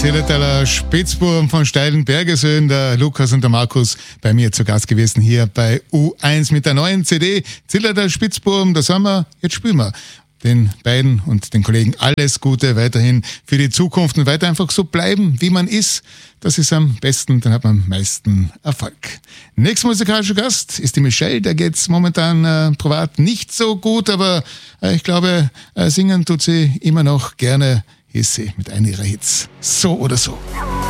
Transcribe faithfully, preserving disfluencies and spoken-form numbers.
Zillertaler Spitzbuben von steilen Bergesöhn, der Lukas und der Markus bei mir zu Gast gewesen hier bei U eins mit der neuen C D Zillertaler Spitzbuben. Da sind wir, jetzt spielen wir den beiden und den Kollegen alles Gute weiterhin für die Zukunft und weiter einfach so bleiben, wie man ist. Das ist am besten, dann hat man am meisten Erfolg. Nächster musikalischer Gast ist die Michelle, da geht's momentan äh, privat nicht so gut, aber äh, ich glaube, äh, singen tut sie immer noch gerne. Hier ist sie mit einem ihrer Hits. So oder so.